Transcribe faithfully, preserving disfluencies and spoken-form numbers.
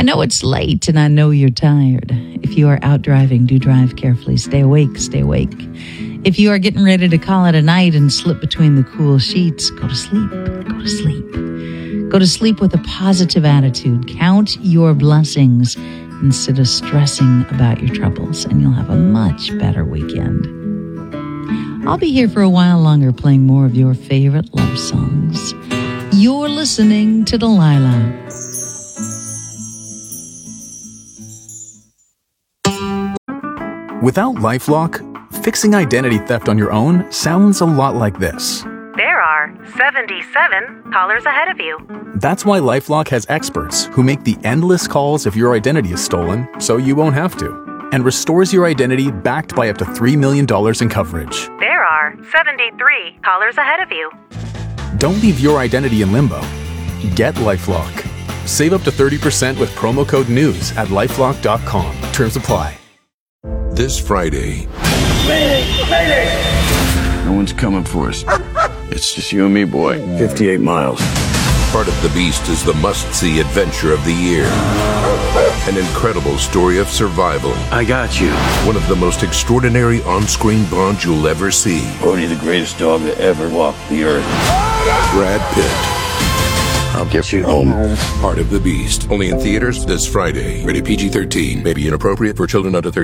I know it's late and I know you're tired. If you are out driving, do drive carefully. Stay awake, stay awake. If you are getting ready to call it a night and slip between the cool sheets, go to sleep, go to sleep. Go to sleep with a positive attitude. Count your blessings instead of stressing about your troubles, and you'll have a much better weekend. I'll be here for a while longer playing more of your favorite love songs. You're listening to Delilah. Without LifeLock, fixing identity theft on your own sounds a lot like this. There are seventy-seven callers ahead of you. That's why LifeLock has experts who make the endless calls if your identity is stolen so you won't have to, and restores your identity backed by up to three million dollars in coverage. There are seventy-three callers ahead of you. Don't leave your identity in limbo. Get LifeLock. Save up to thirty percent with promo code NEWS at lifelock dot com. Terms apply. This Friday. Mayday! Mayday! No one's coming for us. It's just you and me, boy. fifty-eight miles. Part of the Beast is the must-see adventure of the year. An incredible story of survival. I got you. One of the most extraordinary on-screen bonds you'll ever see. Bodhi, the greatest dog to ever walk the earth. Brad Pitt. I'll get you home. Part of the Beast. Only in theaters this Friday. Rated P G thirteen. May be inappropriate for children under thirteen.